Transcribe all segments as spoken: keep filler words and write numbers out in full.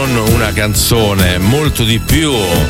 non una canzone, molto di più.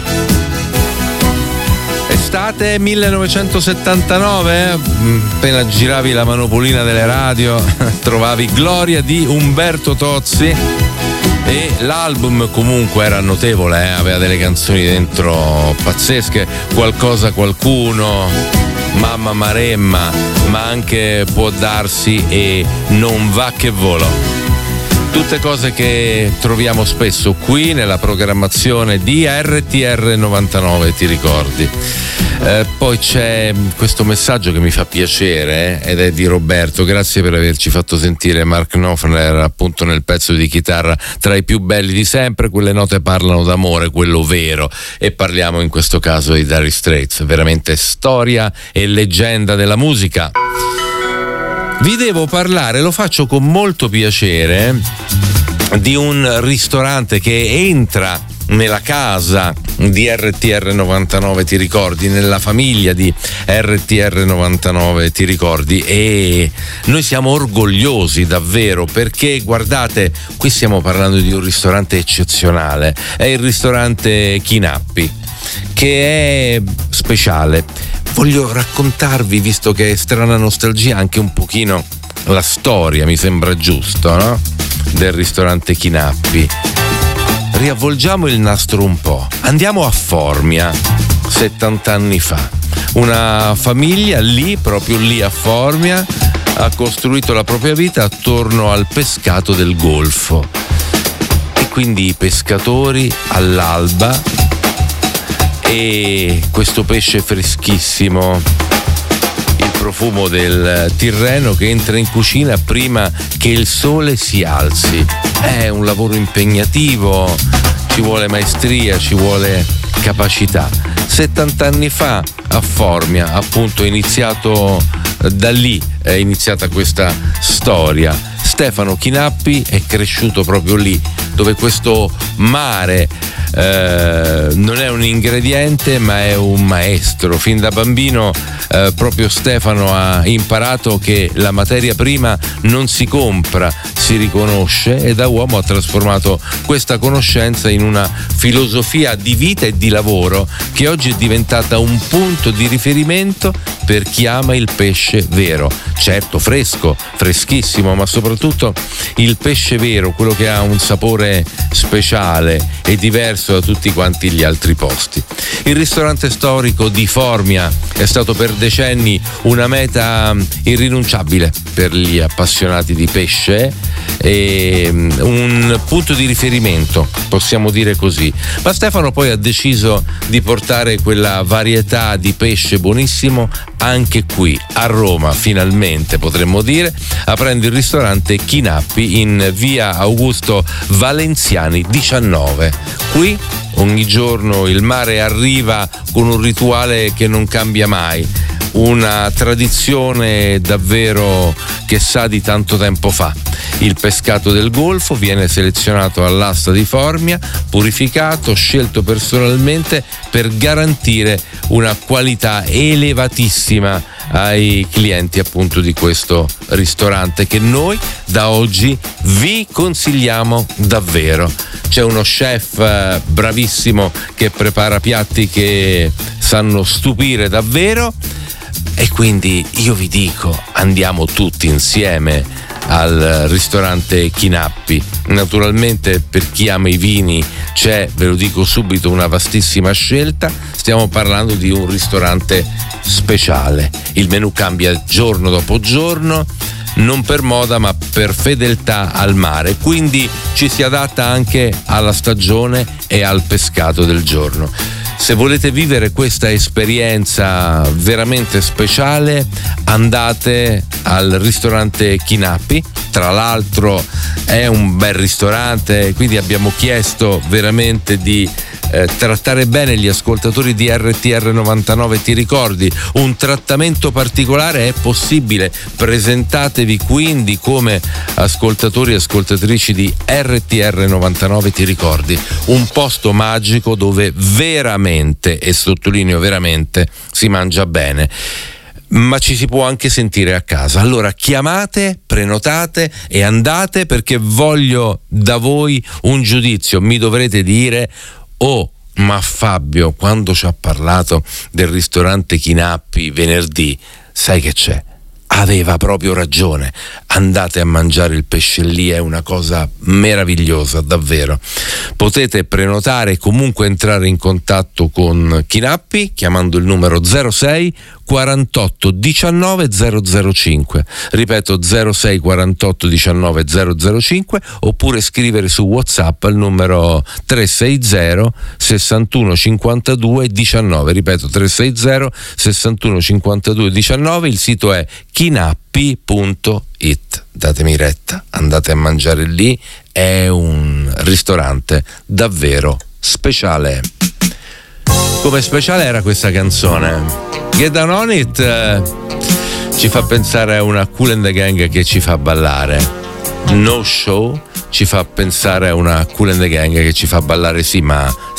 Estate millenovecentosettantanove, appena giravi la manopolina delle radio trovavi Gloria di Umberto Tozzi e l'album comunque era notevole, eh? Aveva delle canzoni dentro pazzesche, Qualcosa Qualcuno, Mamma Maremma, ma anche Può Darsi e Non Va Che Volo. Tutte cose che troviamo spesso qui nella programmazione di R T R novantanove, ti ricordi? Eh, poi c'è questo messaggio che mi fa piacere, eh, ed è di Roberto. Grazie per averci fatto sentire Mark Knopfler appunto nel pezzo di chitarra tra i più belli di sempre. Quelle note parlano d'amore, quello vero, e parliamo in questo caso di Dire Straits, veramente storia e leggenda della musica. Vi devo parlare, lo faccio con molto piacere, di un ristorante che entra nella casa di R T R novantanove, ti ricordi, nella famiglia di R T R novantanove, ti ricordi, e noi siamo orgogliosi davvero perché guardate, qui stiamo parlando di un ristorante eccezionale, è il ristorante Chinappi, che è speciale. Voglio raccontarvi, visto che è strana nostalgia, anche un pochino la storia, mi sembra giusto, no? Del ristorante Chinappi. Riavvolgiamo il nastro un po'. Andiamo a Formia, settanta anni fa. Una famiglia lì, proprio lì a Formia, ha costruito la propria vita attorno al pescato del Golfo. E quindi i pescatori all'alba e questo pesce freschissimo, il profumo del Tirreno che entra in cucina prima che il sole si alzi. È un lavoro impegnativo, ci vuole maestria, ci vuole capacità. settanta anni fa a Formia, appunto, è iniziato da lì, è iniziata questa storia. Stefano Chinappi è cresciuto proprio lì, dove questo mare eh, non è un ingrediente ma è un maestro. Fin da bambino eh, proprio Stefano ha imparato che la materia prima non si compra, si riconosce, e da uomo ha trasformato questa conoscenza in una filosofia di vita e di lavoro che oggi è diventata un punto di riferimento per chi ama il pesce vero. Certo, fresco, freschissimo, ma soprattutto il pesce vero, quello che ha un sapore speciale e diverso da tutti quanti gli altri posti. Il ristorante storico di Formia è stato per decenni una meta irrinunciabile per gli appassionati di pesce e un punto di riferimento, possiamo dire così. Ma Stefano poi ha deciso di portare quella varietà di pesce buonissimo anche qui a Roma, finalmente potremmo dire, aprendo il ristorante Chinappi in via Augusto Valenziani diciannove. Qui ogni giorno il mare arriva con un rituale che non cambia mai, una tradizione davvero che sa di tanto tempo fa. Il pescato del Golfo viene selezionato all'asta di Formia, purificato, scelto personalmente per garantire una qualità elevatissima ai clienti appunto di questo ristorante, che noi da oggi vi consigliamo davvero. C'è uno chef bravissimo che prepara piatti che sanno stupire davvero, e quindi io vi dico, andiamo tutti insieme al ristorante Chinappi. Naturalmente per chi ama i vini c'è, ve lo dico subito, una vastissima scelta. Stiamo parlando di un ristorante speciale, il menù cambia giorno dopo giorno, non per moda ma per fedeltà al mare, quindi ci si adatta anche alla stagione e al pescato del giorno. Se volete vivere questa esperienza veramente speciale, andate al ristorante Chinappi. Tra l'altro è un bel ristorante, quindi abbiamo chiesto veramente di eh, trattare bene gli ascoltatori di R T R novantanove. Ti ricordi, un trattamento particolare è possibile. Presentatevi quindi come ascoltatori e ascoltatrici di R T R novantanove. Ti ricordi, un posto magico dove veramente, e sottolineo veramente, si mangia bene. ma ci si può anche sentire a casa. Allora chiamate, prenotate e andate, perché voglio da voi un giudizio. Mi dovrete dire: oh, ma Fabio, quando ci ha parlato del ristorante Chinappi venerdì, sai che c'è? Aveva proprio ragione. Andate a mangiare il pesce lì, è una cosa meravigliosa, davvero. Potete prenotare e comunque entrare in contatto con Chinappi chiamando il numero zero sei quarantotto diciannove zero zero cinque, ripeto zero sei quarantotto diciannove zero zero cinque, oppure scrivere su WhatsApp al numero tre sei zero sessantuno cinquantadue diciannove, ripeto tre sei zero sessantuno cinquantadue diciannove. Il sito è chinappi punto it. Datemi retta, andate a mangiare lì, è un ristorante davvero speciale. Come speciale era questa canzone. Get Down On It eh, ci fa pensare a una Kool and the Gang che ci fa ballare. No Show ci fa pensare a una Kool and the Gang che ci fa ballare, sì, ma